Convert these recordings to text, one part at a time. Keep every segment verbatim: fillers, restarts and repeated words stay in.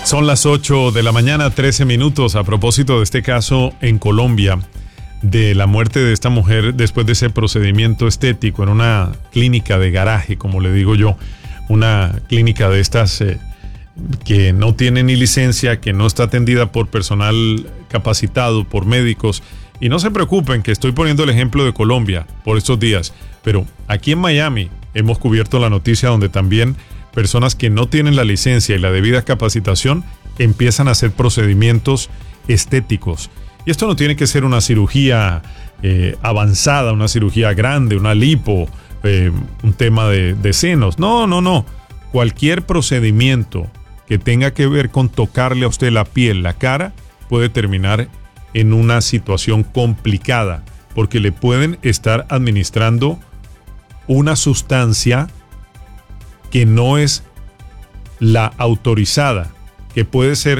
Son las ocho de la mañana, trece minutos. A propósito de este caso en Colombia, de la muerte de esta mujer después de ese procedimiento estético en una clínica de garaje, como le digo yo, una clínica de estas eh, que no tiene ni licencia, que no está atendida por personal capacitado, por médicos. Y no se preocupen que estoy poniendo el ejemplo de Colombia por estos días, pero aquí en Miami hemos cubierto la noticia donde también personas que no tienen la licencia y la debida capacitación empiezan a hacer procedimientos estéticos. Y esto no tiene que ser una cirugía eh, avanzada, una cirugía grande, una lipo, eh, un tema de, de senos. No, no, no. Cualquier procedimiento que tenga que ver con tocarle a usted la piel, la cara, puede terminar en una situación complicada, porque le pueden estar administrando una sustancia que no es la autorizada, que puede ser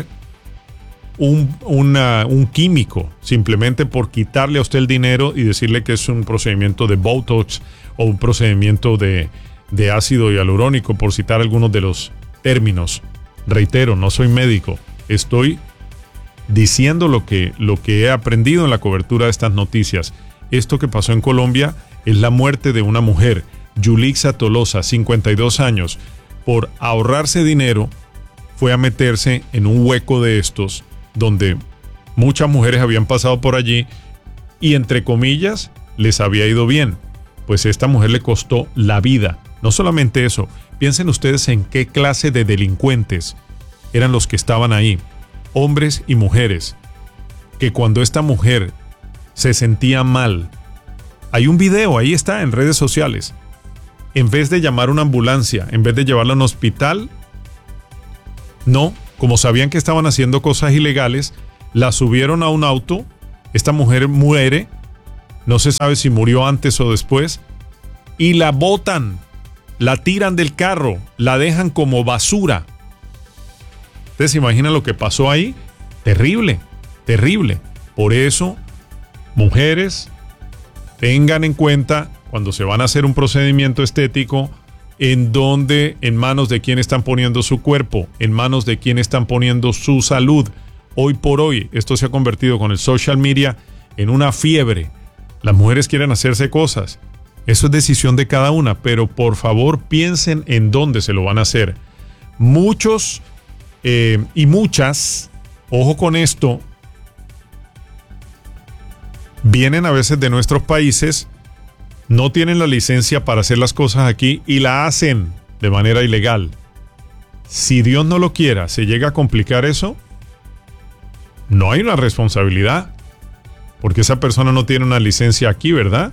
un, una, un químico, simplemente por quitarle a usted el dinero y decirle que es un procedimiento de Botox o un procedimiento de, de ácido hialurónico, por citar algunos de los términos. Reitero, no soy médico, estoy diciendo lo que, lo que he aprendido en la cobertura de estas noticias. Esto que pasó en Colombia es la muerte de una mujer, Yulixa Tolosa, cincuenta y dos años, por ahorrarse dinero, fue a meterse en un hueco de estos, donde muchas mujeres habían pasado por allí y, entre comillas, les había ido bien. Pues esta mujer le costó la vida. No solamente eso, piensen ustedes en qué clase de delincuentes eran los que estaban ahí, hombres y mujeres, que cuando esta mujer se sentía mal, hay un video, ahí está en redes sociales, en vez de llamar a una ambulancia, en vez de llevarla a un hospital, no, como sabían que estaban haciendo cosas ilegales, la subieron a un auto, esta mujer muere, no se sabe si murió antes o después, y la botan, la tiran del carro, la dejan como basura. ¿Ustedes se imaginan lo que pasó ahí? Terrible, terrible. Por eso, mujeres, tengan en cuenta cuando se van a hacer un procedimiento estético, en donde, en manos de quién están poniendo su cuerpo, en manos de quién están poniendo su salud. Hoy por hoy, esto se ha convertido con el social media en una fiebre. Las mujeres quieren hacerse cosas. Eso es decisión de cada una, pero por favor piensen en dónde se lo van a hacer. Muchos eh, y muchas, ojo con esto, vienen a veces de nuestros países, no tienen la licencia para hacer las cosas aquí y la hacen de manera ilegal. Si Dios no lo quiera, se llega a complicar eso, no hay una responsabilidad, porque esa persona no tiene una licencia aquí, ¿verdad?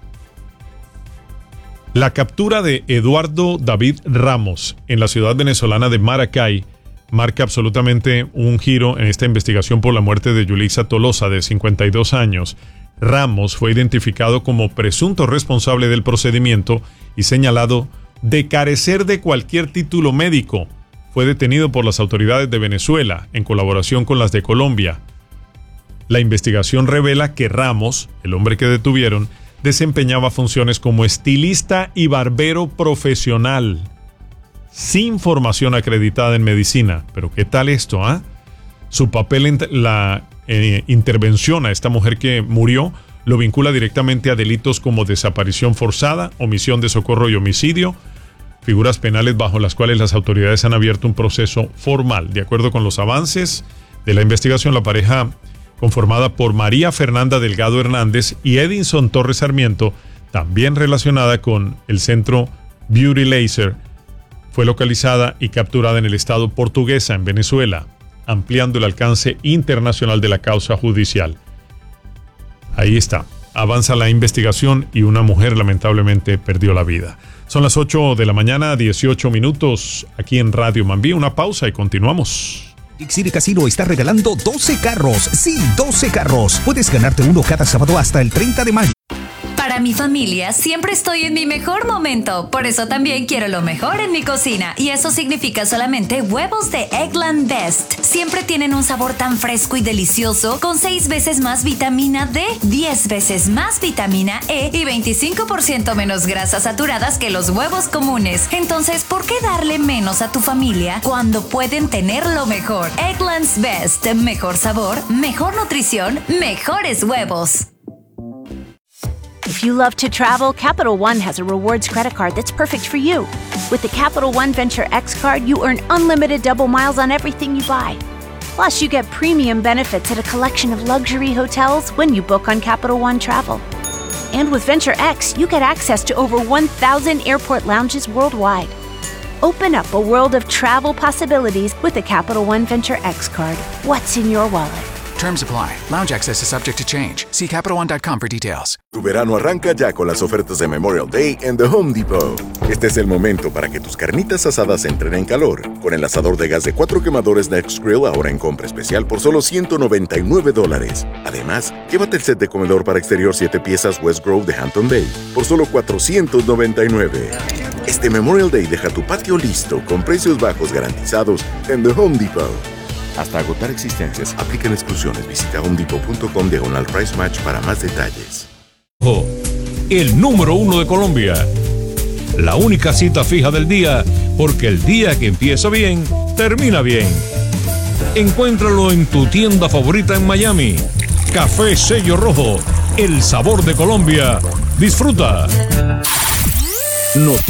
La captura de Eduardo David Ramos en la ciudad venezolana de Maracay marca absolutamente un giro en esta investigación por la muerte de Yulixa Tolosa, de cincuenta y dos años. Ramos fue identificado como presunto responsable del procedimiento y señalado de carecer de cualquier título médico. Fue detenido por las autoridades de Venezuela en colaboración con las de Colombia. La investigación revela que Ramos, el hombre que detuvieron, desempeñaba funciones como estilista y barbero profesional, sin formación acreditada en medicina. Pero ¿qué tal esto, ah? ¿eh? Su papel en la eh, intervención a esta mujer que murió lo vincula directamente a delitos como desaparición forzada, omisión de socorro y homicidio, figuras penales bajo las cuales las autoridades han abierto un proceso formal. De acuerdo con los avances de la investigación, la pareja, conformada por María Fernanda Delgado Hernández y Edinson Torres Sarmiento, también relacionada con el centro Beauty Laser, fue localizada y capturada en el estado Portuguesa, en Venezuela, ampliando el alcance internacional de la causa judicial. Ahí está, avanza la investigación y una mujer lamentablemente perdió la vida. Son las ocho de la mañana, dieciocho minutos, aquí en Radio Mambí. Una pausa y continuamos. Elixir Casino está regalando doce carros. Sí, doce carros. Puedes ganarte uno cada sábado hasta el treinta de mayo. Para mi familia, siempre estoy en mi mejor momento. Por eso también quiero lo mejor en mi cocina. Y eso significa solamente huevos de Eggland Best. Siempre tienen un sabor tan fresco y delicioso, con seis veces más vitamina D, diez veces más vitamina E y veinticinco por ciento menos grasas saturadas que los huevos comunes. Entonces, ¿por qué darle menos a tu familia cuando pueden tener lo mejor? Eggland's Best. Mejor sabor, mejor nutrición, mejores huevos. If you love to travel, Capital One has a rewards credit card that's perfect for you. With the Capital One Venture X card, you earn unlimited double miles on everything you buy. Plus, you get premium benefits at a collection of luxury hotels when you book on Capital One Travel. And with Venture X, you get access to over one thousand airport lounges worldwide. Open up a world of travel possibilities with the Capital One Venture X card. What's in your wallet? Terms apply. Lounge access is subject to change. See Capital One dot com for details. Tu verano arranca ya con las ofertas de Memorial Day en The Home Depot. Este es el momento para que tus carnitas asadas entren en calor. Con el asador de gas de cuatro quemadores Next Grill ahora en compra especial por solo ciento noventa y nueve dólares. Además, llévate el set de comedor para exterior siete piezas West Grove de Hampton Bay por solo cuatrocientos noventa y nueve. Este Memorial Day deja tu patio listo con precios bajos garantizados en The Home Depot. Hasta agotar existencias, aplican exclusiones. Visita homedepot punto com diagonal price match para más detalles. El número uno de Colombia. La única cita fija del día, porque el día que empieza bien, termina bien. Encuéntralo en tu tienda favorita en Miami. Café Sello Rojo, el sabor de Colombia. Disfruta. Noti-